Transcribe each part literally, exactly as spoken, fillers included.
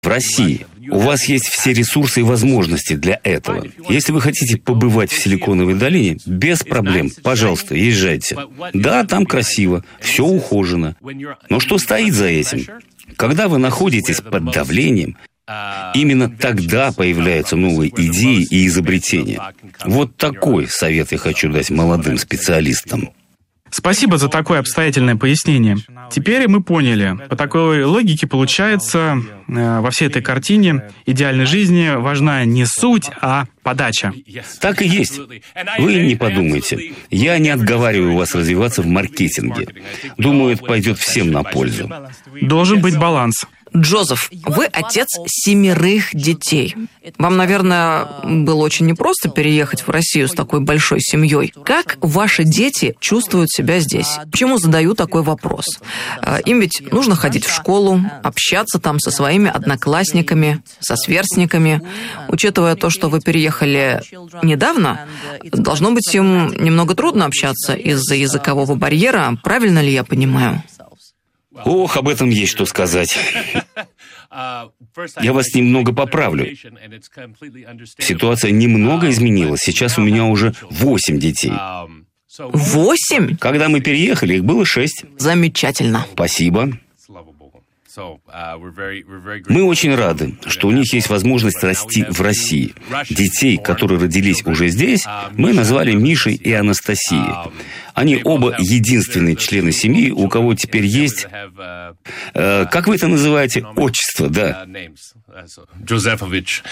в России. У вас есть все ресурсы и возможности для этого. Если вы хотите побывать в Силиконовой долине, без проблем, пожалуйста, езжайте. Да, там красиво, все ухожено. Но что стоит за этим? Когда вы находитесь под давлением, именно тогда появляются новые идеи и изобретения. Вот такой совет я хочу дать молодым специалистам. Спасибо за такое обстоятельное пояснение. Теперь мы поняли. По такой логике получается, э, во всей этой картине идеальной жизни важна не суть, а подача. Так и есть. Вы не подумайте. Я не отговариваю вас развиваться в маркетинге. Думаю, это пойдет всем на пользу. Должен быть баланс. Джозеф, вы отец семерых детей. Вам, наверное, было очень непросто переехать в Россию с такой большой семьей. Как ваши дети чувствуют себя здесь? Почему задаю такой вопрос? Им ведь нужно ходить в школу, общаться там со своими одноклассниками, со сверстниками. Учитывая то, что вы переехали недавно, должно быть им немного трудно общаться из-за языкового барьера. Правильно ли я понимаю? Ох, об этом есть что сказать. Я вас немного поправлю. Ситуация немного изменилась. Сейчас у меня уже восемь детей. Восемь? Когда мы переехали, их было шесть. Замечательно. Спасибо. Мы очень рады, что у них есть возможность расти в России. Детей, которые родились уже здесь, мы назвали Мишей и Анастасией. Они оба единственные члены семьи, у кого теперь есть, э, как вы это называете, отчество, да? Джозефович.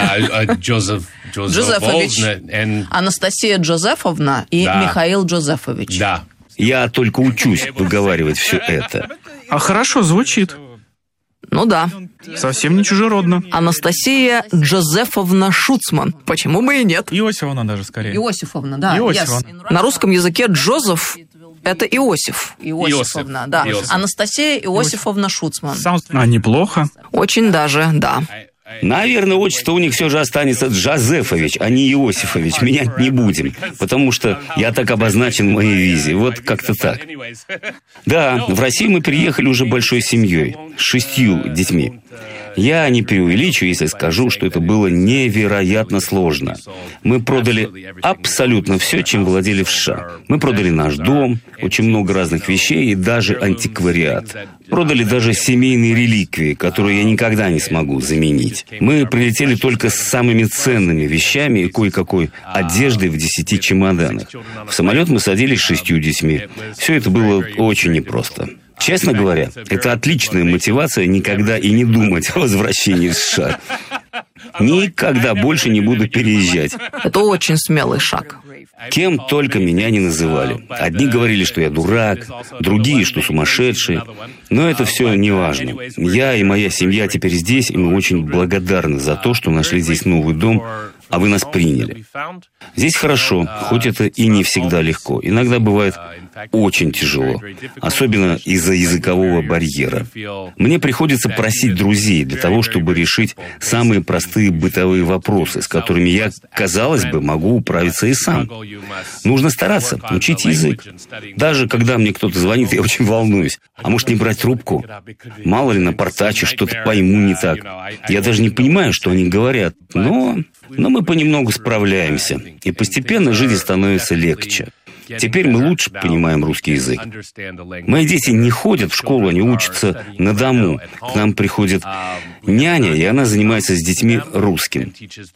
Джозефович. Анастасия Джозефовна и Да. Михаил Джозефович. Да. Я только учусь выговаривать все это. А хорошо звучит. Ну да. Совсем не чужеродно. Анастасия Джозефовна Шуцман. Почему бы и нет? Иосифовна даже скорее. Иосифовна, да. Иосифовна. Yes. На русском языке Джозеф — это Иосиф. Иосифовна, да. Иосиф. Анастасия Иосифовна Шуцман. А неплохо. Очень даже, да. Наверное, отчество у них все же останется Джозефович, а не Иосифович. Менять не будем, потому что я так обозначен в моей визе. Вот как-то так. Да, в Россию мы переехали уже большой семьей, с шестью детьми. Я не преувеличу, если скажу, что это было невероятно сложно. Мы продали абсолютно все, чем владели в США. Мы продали наш дом, очень много разных вещей и даже антиквариат. Продали даже семейные реликвии, которые я никогда не смогу заменить. Мы прилетели только с самыми ценными вещами и кое-какой одеждой в десяти чемоданах. В самолет мы садились с шестью детьми. Все это было очень непросто. Честно говоря, это отличная мотивация никогда и не думать о возвращении в США. Никогда больше не буду переезжать. Это очень смелый шаг. Кем только меня не называли. Одни говорили, что я дурак, другие, что сумасшедший. Но это все не важно. Я и моя семья теперь здесь, и мы очень благодарны за то, что нашли здесь новый дом, а вы нас приняли. Здесь хорошо, хоть это и не всегда легко. Иногда бывает очень тяжело, особенно из-за языкового барьера. Мне приходится просить друзей для того, чтобы решить самые простые бытовые вопросы, с которыми я, казалось бы, могу управиться и сам. Нужно стараться, учить язык. Даже когда мне кто-то звонит, я очень волнуюсь. А может, не брать трубку? Мало ли, напортачу, что-то пойму не так. Я даже не понимаю, что они говорят, но... Но мы понемногу справляемся, и постепенно жизнь становится легче. Теперь мы лучше понимаем русский язык. Мои дети не ходят в школу, они учатся на дому. К нам приходит няня, и она занимается с детьми русским.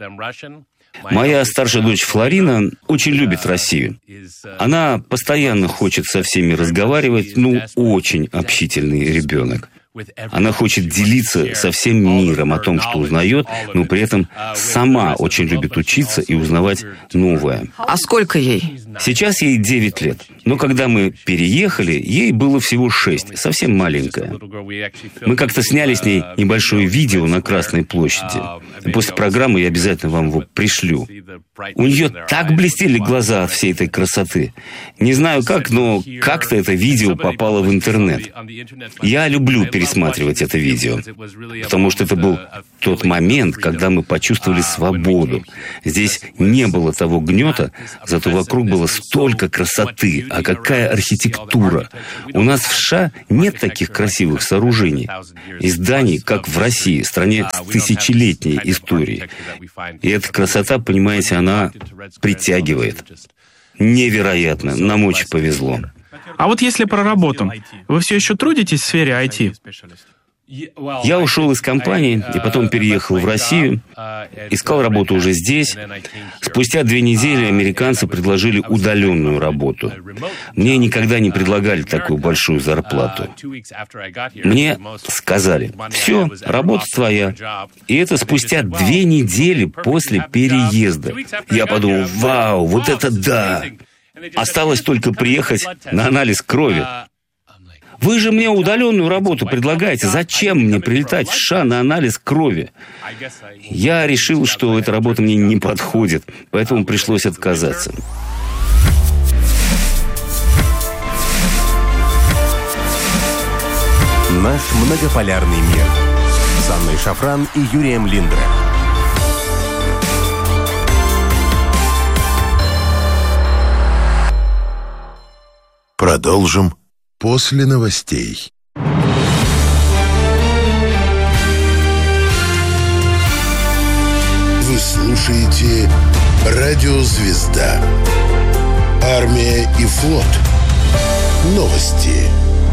Моя старшая дочь Флорина очень любит Россию. Она постоянно хочет со всеми разговаривать, ну, очень общительный ребенок. Она хочет делиться со всем миром о том, что узнает, но при этом сама очень любит учиться и узнавать новое. А сколько ей? Сейчас ей девять лет. Но когда мы переехали, ей было всего шесть, совсем маленькая. Мы как-то сняли с ней небольшое видео на Красной площади. И после программы я обязательно вам его пришлю. У нее так блестели глаза от всей этой красоты. Не знаю как, но как-то это видео попало в интернет. Я люблю пересматривать это видео, потому что это был тот момент, когда мы почувствовали свободу. Здесь не было того гнета, зато вокруг было столько красоты, а какая архитектура. У нас в США нет таких красивых сооружений и зданий, как в России, стране с тысячелетней историей. И эта красота, понимаете, она притягивает. Невероятно. Нам очень повезло. А вот если про работу. Вы все еще трудитесь в сфере ай ти? Я ушел из компании и потом переехал в Россию, искал работу уже здесь. Спустя две недели американцы предложили удаленную работу. Мне никогда не предлагали такую большую зарплату. Мне сказали: все, работа твоя. И это спустя две недели после переезда. Я подумал: вау, вот это да! Осталось только приехать на анализ крови. Вы же мне удаленную работу предлагаете. Зачем мне прилетать в США на анализ крови? Я решил, что эта работа мне не подходит, поэтому пришлось отказаться. Наш многополярный мир. С Анной Шафран и Юрием Линдре. Продолжим после новостей. Вы слушаете «Радио Звезда». Армия и флот. Новости.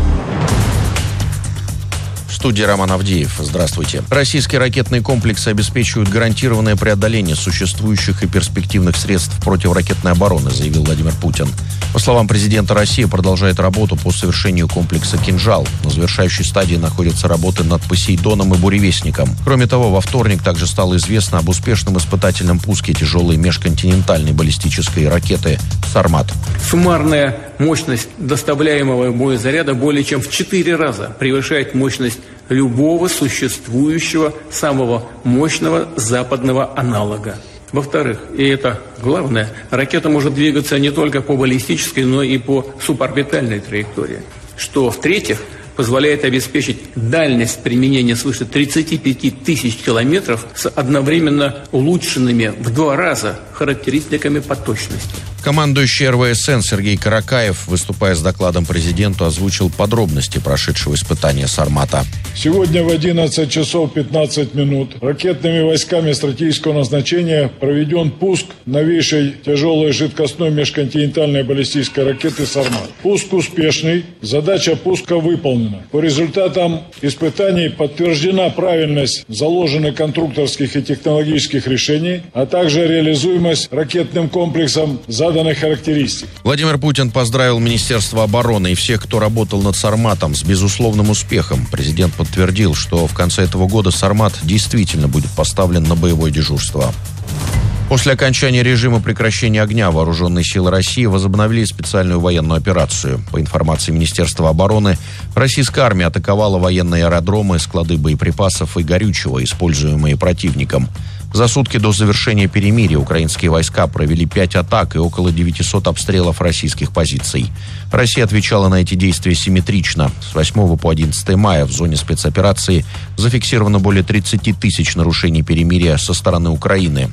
В студии Роман Авдеев. Здравствуйте. Российские ракетные комплексы обеспечивают гарантированное преодоление существующих и перспективных средств противоракетной обороны, заявил Владимир Путин. По словам президента России, продолжает работу по совершению комплекса «Кинжал». На завершающей стадии находятся работы над «Посейдоном» и «Буревестником». Кроме того, во вторник также стало известно об успешном испытательном пуске тяжелой межконтинентальной баллистической ракеты «Сармат». Суммарная мощность доставляемого боезаряда более чем в четыре раза превышает мощность любого существующего самого мощного западного аналога. Во-вторых, и это главное, ракета может двигаться не только по баллистической, но и по суборбитальной траектории. Что, в-третьих, позволяет обеспечить дальность применения свыше тридцати пяти тысяч километров с одновременно улучшенными в два раза характеристиками по точности. Командующий эр вэ эс эн Сергей Каракаев, выступая с докладом президенту, озвучил подробности прошедшего испытания «Сармата». Сегодня в одиннадцать часов пятнадцать минут ракетными войсками стратегического назначения проведен пуск новейшей тяжелой жидкостной межконтинентальной баллистической ракеты «Сармат». Пуск успешный, задача пуска выполнена. По результатам испытаний подтверждена правильность заложенных конструкторских и технологических решений, а также реализуемость ракетным комплексом заданных характеристик. Владимир Путин поздравил Министерство обороны и всех, кто работал над «Сарматом», с безусловным успехом. Президент подтвердил, что в конце этого года «Сармат» действительно будет поставлен на боевое дежурство. После окончания режима прекращения огня вооруженные силы России возобновили специальную военную операцию. По информации Министерства обороны, российская армия атаковала военные аэродромы, склады боеприпасов и горючего, используемые противником. За сутки до завершения перемирия украинские войска провели пять атак и около девятисот обстрелов российских позиций. Россия отвечала на эти действия симметрично. С восьмого по одиннадцатое мая в зоне спецоперации зафиксировано более тридцати тысяч нарушений перемирия со стороны Украины.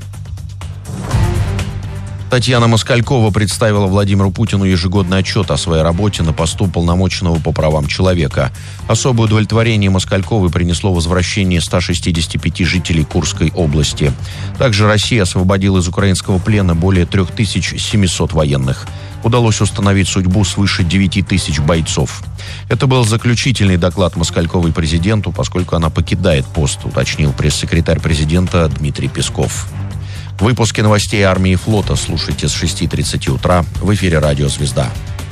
Татьяна Москалькова представила Владимиру Путину ежегодный отчет о своей работе на посту уполномоченного по правам человека. Особое удовлетворение Москальковой принесло возвращение ста шестидесяти пяти жителей Курской области. Также Россия освободила из украинского плена более трёх тысяч семисот военных. Удалось установить судьбу свыше девяти тысяч бойцов. Это был заключительный доклад Москальковой президенту, поскольку она покидает пост, уточнил пресс-секретарь президента Дмитрий Песков. Выпуски новостей армии и флота слушайте с шести тридцати утра в эфире «Радио Звезда».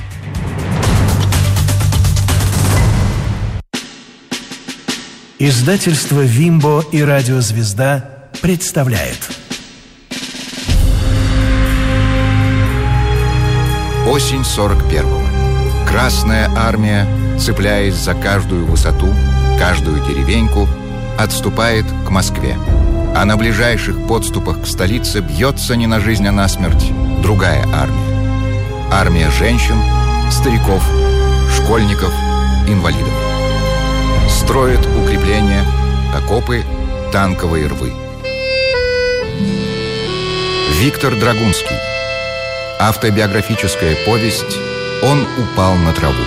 Издательство «Вимбо» и «Радио Звезда» представляет. Осень сорок первого. Красная армия, цепляясь за каждую высоту, каждую деревеньку, отступает к Москве. А на ближайших подступах к столице бьется не на жизнь, а на смерть другая армия. Армия женщин, стариков, школьников, инвалидов. Строят укрепления, окопы, танковые рвы. Виктор Драгунский. Автобиографическая повесть Он упал на траву.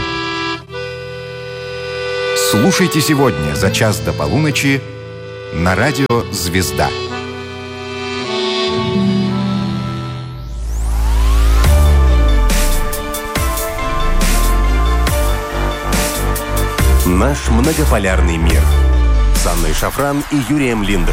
Слушайте сегодня за час до полуночи на радио «Звезда». Наш многополярный мир. С Анной Шафран и Юрием Линдре.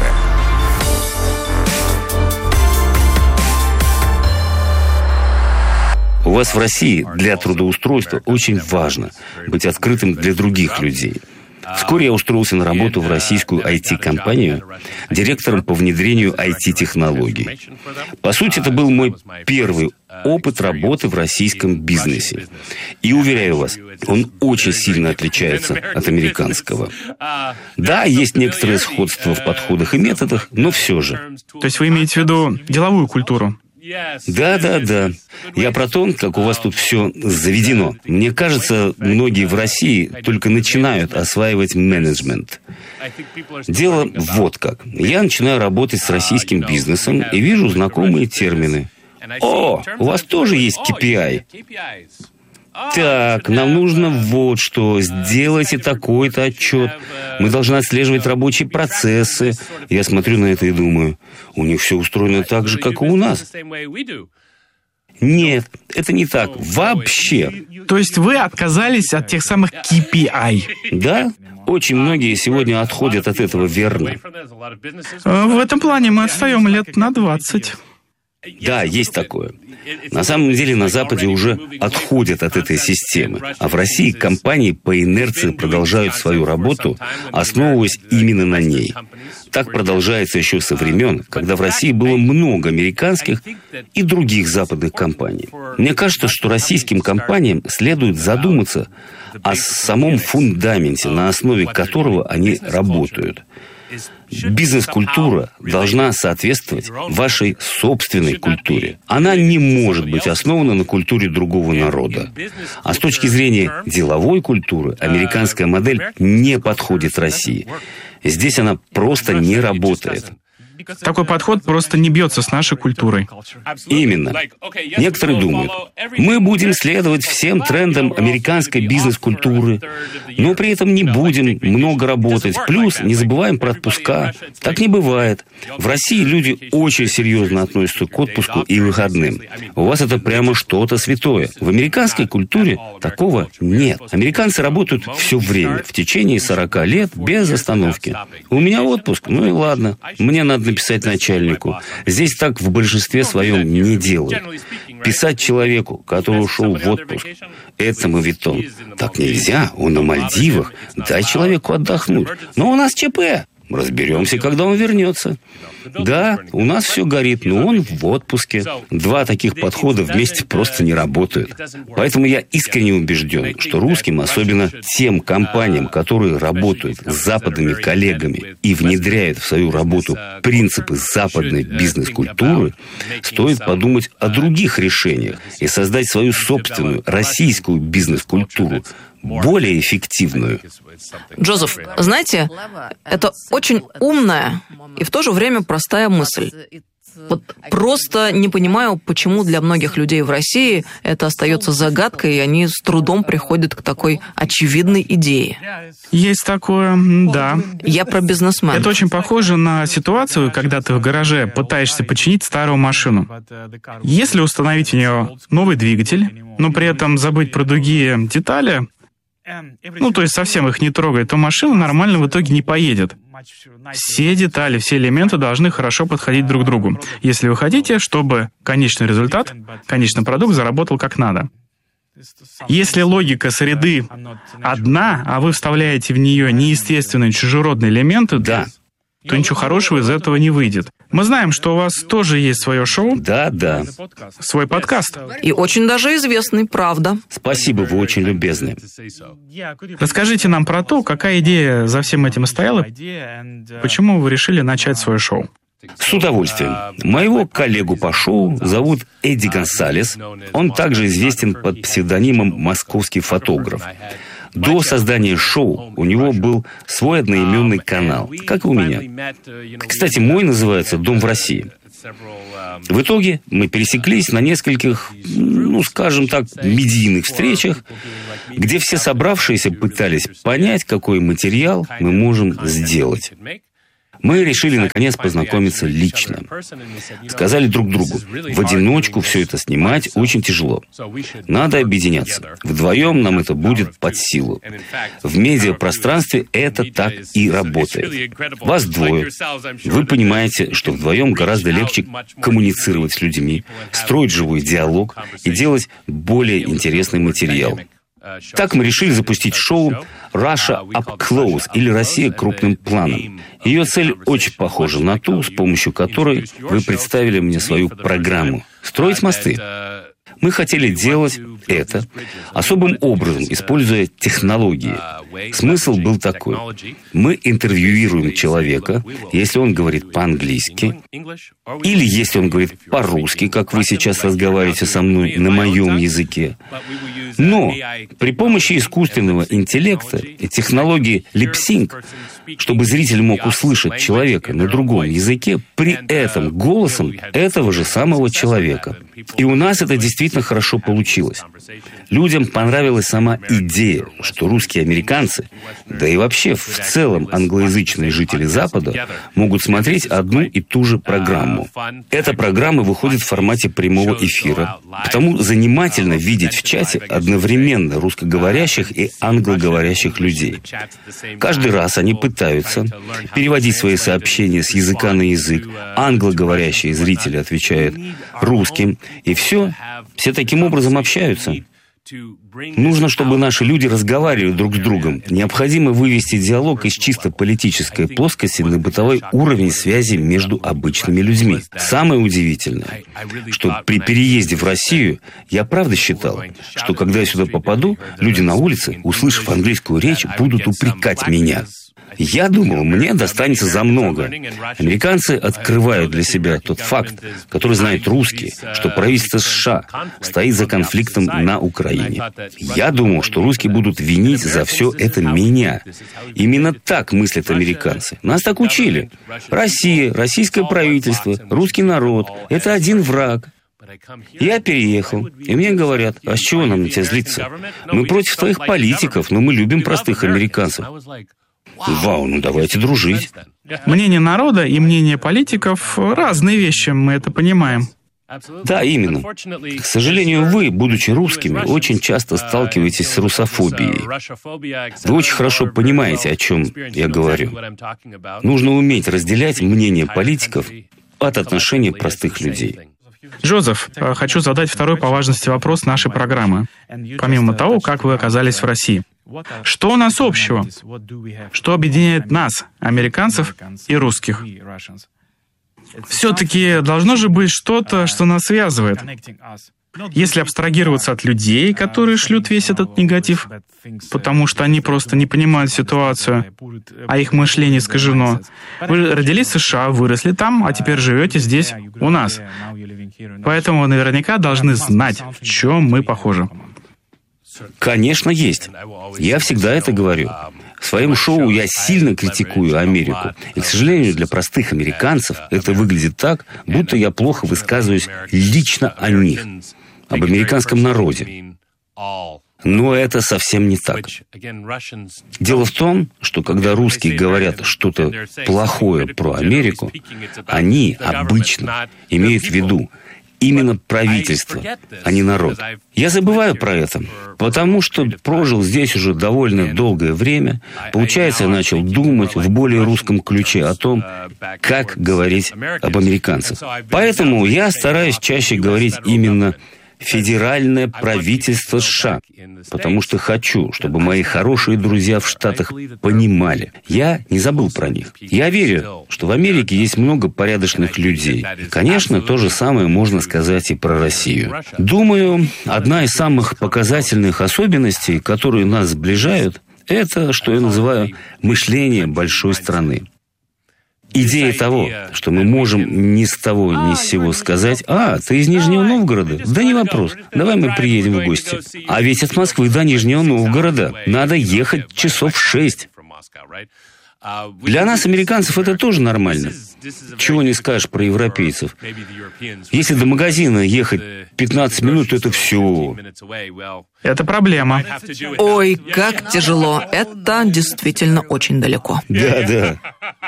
У вас в России для трудоустройства очень важно быть открытым для других людей. Вскоре я устроился на работу в российскую ай ти-компанию директором по внедрению ай ти-технологий. По сути, это был мой первый опыт работы в российском бизнесе. И, уверяю вас, он очень сильно отличается от американского. Да, есть некоторые сходства в подходах и методах, но все же. То есть вы имеете в виду деловую культуру? Да, да, да. Я про то, как у вас тут все заведено. Мне кажется, многие в России только начинают осваивать менеджмент. Дело вот как. Я начинаю работать с российским бизнесом и вижу знакомые термины. О, у вас тоже есть кей пи ай. Так, нам нужно вот что. Сделайте такой-то отчет. Мы должны отслеживать рабочие процессы. Я смотрю на это и думаю, у них все устроено так же, как и у нас. Нет, это не так. Вообще. То есть вы отказались от тех самых кей пи ай? Да. Очень многие сегодня отходят от этого, верно. В этом плане мы отстаем лет на двадцать. Да, есть такое. На самом деле на Западе уже отходят от этой системы, а в России компании по инерции продолжают свою работу, основываясь именно на ней. Так продолжается еще со времен, когда в России было много американских и других западных компаний. Мне кажется, что российским компаниям следует задуматься о самом фундаменте, на основе которого они работают. Бизнес-культура должна соответствовать вашей собственной культуре. Она не может быть основана на культуре другого народа. А с точки зрения деловой культуры, американская модель не подходит России. Здесь она просто не работает. Такой подход просто не бьется с нашей культурой. Именно. Некоторые думают, мы будем следовать всем трендам американской бизнес-культуры, но при этом не будем много работать. Плюс не забываем про отпуска. Так не бывает. В России люди очень серьезно относятся к отпуску и выходным. У вас это прямо что-то святое. В американской культуре такого нет. Американцы работают все время, в течение сорока лет, без остановки. У меня отпуск, ну и ладно. Мне надо написать начальнику. Здесь так в большинстве своем не делают. Писать человеку, который ушел в отпуск, это моветон. Так нельзя, он на Мальдивах. Дай человеку отдохнуть. Но у нас ЧП. Разберемся, когда он вернется. Да, у нас все горит, но он в отпуске. Два таких подхода вместе просто не работают. Поэтому я искренне убежден, что русским, особенно тем компаниям, которые работают с западными коллегами и внедряют в свою работу принципы западной бизнес-культуры, стоит подумать о других решениях и создать свою собственную российскую бизнес-культуру, более эффективную. Джозеф, знаете, это очень умная и в то же время простая мысль. Вот просто не понимаю, почему для многих людей в России это остается загадкой, и они с трудом приходят к такой очевидной идее. Есть такое, да. Я про бизнесменов. Это очень похоже на ситуацию, когда ты в гараже пытаешься починить старую машину. Если установить в нее новый двигатель, но при этом забыть про другие детали, ну, то есть совсем их не трогать, то машина нормально в итоге не поедет. Все детали, все элементы должны хорошо подходить друг к другу, если вы хотите, чтобы конечный результат, конечный продукт заработал как надо. Если логика среды одна, а вы вставляете в нее неестественные чужеродные элементы, да, то ничего хорошего из этого не выйдет. Мы знаем, что у вас тоже есть свое шоу. Да, да. Свой подкаст. И очень даже известный, правда. Спасибо, вы очень любезны. Расскажите нам про то, какая идея за всем этим стояла, почему вы решили начать свое шоу. С удовольствием. Моего коллегу по шоу зовут Эдди Гонсалес. Он также известен под псевдонимом «Московский фотограф». До создания шоу у него был свой одноименный канал, как и у меня. Кстати, мой называется «Дом в России». В итоге мы пересеклись на нескольких, ну, скажем так, медийных встречах, где все собравшиеся пытались понять, какой материал мы можем сделать. Мы решили, наконец, познакомиться лично. Сказали друг другу, в одиночку все это снимать очень тяжело. Надо объединяться. Вдвоем нам это будет под силу. В медиапространстве это так и работает. Вас двое. Вы понимаете, что вдвоем гораздо легче коммуницировать с людьми, строить живой диалог и делать более интересный материал. Так мы решили запустить шоу «Russia Up Close» или «Россия крупным планом». Ее цель очень похожа на ту, с помощью которой вы представили мне свою программу «Строить мосты». Мы хотели делать это особым образом, используя технологии. Смысл был такой. Мы интервьюируем человека, если он говорит по-английски, или если он говорит по-русски, как вы сейчас разговариваете со мной на моем языке. Но при помощи искусственного интеллекта и технологии лип-синк, чтобы зритель мог услышать человека на другом языке, при этом голосом этого же самого человека. И у нас это действительно хорошо получилось. Людям понравилась сама идея, что русские американцы, да и вообще в целом англоязычные жители Запада, могут смотреть одну и ту же программу. Эта программа выходит в формате прямого эфира, потому занимательно видеть в чате одновременно русскоговорящих и англоговорящих людей. Каждый раз они пытаются переводить свои сообщения с языка на язык, англоговорящие зрители отвечают русским, и все, все таким образом общаются. Нужно, чтобы наши люди разговаривали друг с другом. Необходимо вывести диалог из чисто политической плоскости на бытовой уровень связи между обычными людьми. Самое удивительное, что при переезде в Россию я правда считал, что когда я сюда попаду, люди на улице, услышав английскую речь, будут упрекать меня. Я думал, мне достанется за много. Американцы открывают для себя тот факт, который знает русские, что правительство США стоит за конфликтом на Украине. Я думал, что русские будут винить за все это меня. Именно так мыслят американцы. Нас так учили. Россия, российское правительство, русский народ – это один враг. Я переехал, и мне говорят, а с чего нам на тебя злиться? Мы против твоих политиков, но мы любим простых американцев. Вау, ну давайте дружить. Мнение народа и мнение политиков — разные вещи, мы это понимаем. Да, именно. К сожалению, вы, будучи русскими, очень часто сталкиваетесь с русофобией. Вы очень хорошо понимаете, о чем я говорю. Нужно уметь разделять мнение политиков от отношения простых людей. Джозеф, хочу задать второй по важности вопрос нашей программы. Помимо того, как вы оказались в России. Что у нас общего? Что объединяет нас, американцев и русских? Все-таки должно же быть что-то, что нас связывает. Если абстрагироваться от людей, которые шлют весь этот негатив, потому что они просто не понимают ситуацию, а их мышление искажено. Вы родились в США, выросли там, а теперь живете здесь, у нас. Поэтому вы наверняка должны знать, в чем мы похожи. Конечно, есть. Я всегда это говорю. В своем шоу я сильно критикую Америку. И, к сожалению, для простых американцев это выглядит так, будто я плохо высказываюсь лично о них, об американском народе. Но это совсем не так. Дело в том, что когда русские говорят что-то плохое про Америку, они обычно имеют в виду именно правительство, а не народ. Я забываю про это, потому что прожил здесь уже довольно долгое время. Получается, я начал думать в более русском ключе о том, как говорить об американцах. Поэтому я стараюсь чаще говорить именно «федеральное правительство США», потому что хочу, чтобы мои хорошие друзья в Штатах понимали. Я не забыл про них. Я верю, что в Америке есть много порядочных людей. И, конечно, то же самое можно сказать и про Россию. Думаю, одна из самых показательных особенностей, которые нас сближают, это, что я называю, мышление большой страны. Идея того, что мы можем ни с того ни с сего сказать: «А, ты из Нижнего Новгорода? Да не вопрос, давай мы приедем в гости». А ведь от Москвы до Нижнего Новгорода надо ехать часов шесть. Для нас, американцев, это тоже нормально. Чего не скажешь про европейцев. Если до магазина ехать пятнадцать минут, то это все. Это проблема. Ой, как тяжело. Это действительно очень далеко. Да, да.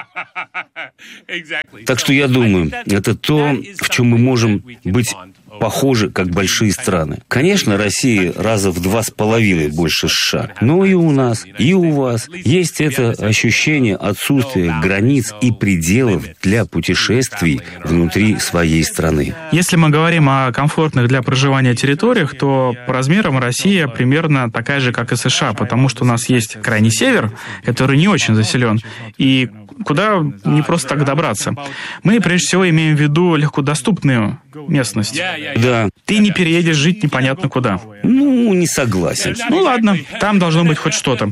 Так что я думаю, это то, в чем мы можем быть похожи, как большие страны. Конечно, Россия раза в два с половиной больше США. Но и у нас, и у вас есть это ощущение отсутствия границ и пределов для путешествий внутри своей страны. Если мы говорим о комфортных для проживания территориях, то по размерам Россия примерно такая же, как и США, потому что у нас есть крайний север, который не очень заселен, и куда не просто так добраться. Мы, прежде всего, имеем в виду легкодоступную местность. Да. Ты не переедешь жить непонятно куда. Ну, не согласен. Ну ладно, там должно быть хоть что-то.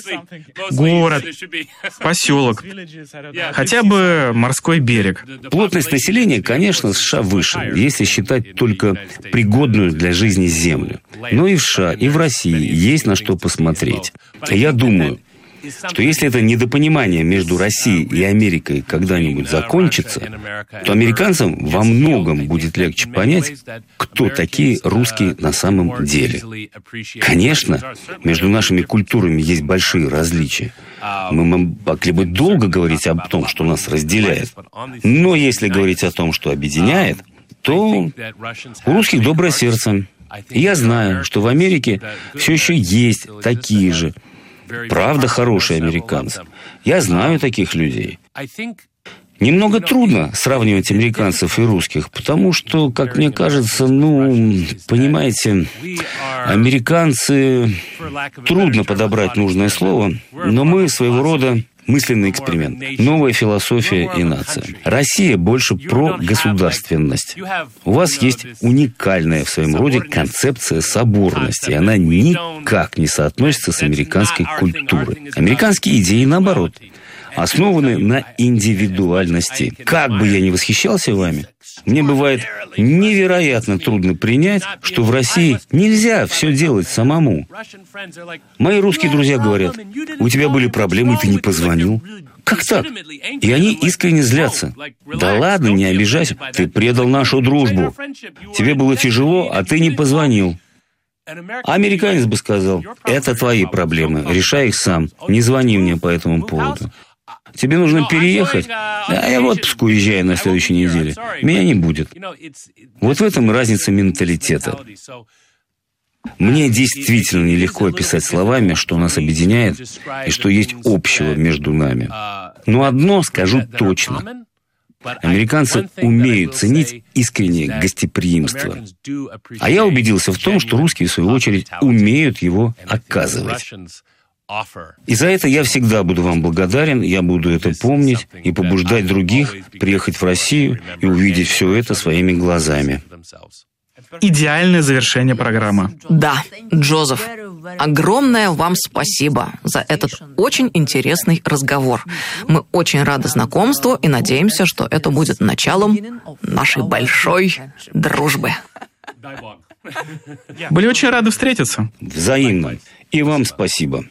Город, поселок, хотя бы морской берег. Плотность населения, конечно, в США выше, если считать только пригодную для жизни землю. Но и в США, и в России есть на что посмотреть. Я думаю, что если это недопонимание между Россией и Америкой когда-нибудь закончится, то американцам во многом будет легче понять, кто такие русские на самом деле. Конечно, между нашими культурами есть большие различия. Мы могли бы долго говорить об том, что нас разделяет. Но если говорить о том, что объединяет, то у русских доброе сердце. И я знаю, что в Америке все еще есть такие же, правда, хорошие американцы. Я знаю таких людей. Немного трудно сравнивать американцев и русских, потому что, как мне кажется, ну, понимаете, американцы... Трудно подобрать нужное слово, но мы своего рода мысленный эксперимент. Новая философия и нация. Россия больше про государственность. У вас есть уникальная в своем роде концепция соборности. И она никак не соотносится с американской культурой. Американские идеи, наоборот, основаны на индивидуальности. Как бы я ни восхищался вами, мне бывает невероятно трудно принять, что в России нельзя все делать самому. Мои русские друзья говорят: у тебя были проблемы, и ты не позвонил. Как так? И они искренне злятся. Да ладно, не обижайся, ты предал нашу дружбу. Тебе было тяжело, а ты не позвонил. А американец бы сказал: это твои проблемы, решай их сам, не звони мне по этому поводу. Тебе нужно переехать, а я в отпуск уезжаю на следующей неделе. Меня не будет. Вот в этом разница менталитета. Мне действительно нелегко описать словами, что нас объединяет и что есть общего между нами. Но одно скажу точно. Американцы умеют ценить искреннее гостеприимство. А я убедился в том, что русские, в свою очередь, умеют его оказывать. И за это я всегда буду вам благодарен, я буду это помнить и побуждать других приехать в Россию и увидеть все это своими глазами. Идеальное завершение программы. Да, Джозеф, огромное вам спасибо за этот очень интересный разговор. Мы очень рады знакомству и надеемся, что это будет началом нашей большой дружбы. Были очень рады встретиться. Взаимно. И вам спасибо.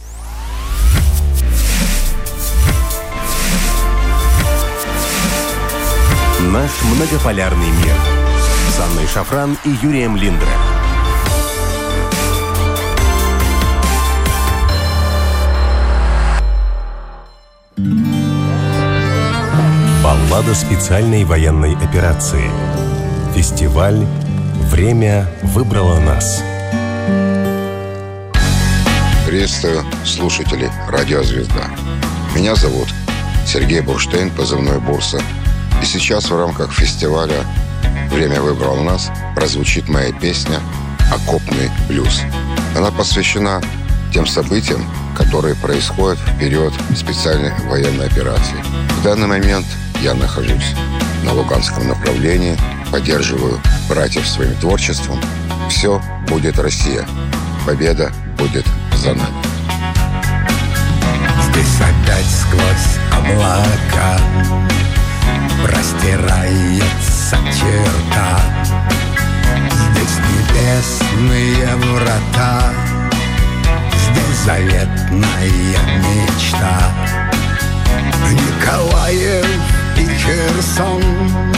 Наш многополярный мир. С Анной Шафран и Юрием Линдре. Баллада специальной военной операции. Фестиваль «Время выбрало нас». Приветствую слушателей «Радио Звезда». Меня зовут Сергей Бурштейн, позывной «Бурса». И сейчас в рамках фестиваля «Время выбрало нас» прозвучит моя песня «Окопный блюз». Она посвящена тем событиям, которые происходят в период специальной военной операции. В данный момент я нахожусь на Луганском направлении, поддерживаю братьев своим творчеством. Все будет Россия. Победа будет за нами. Здесь опять сквозь облака простирается черта. Здесь небесные врата, здесь заветная мечта. Херсон.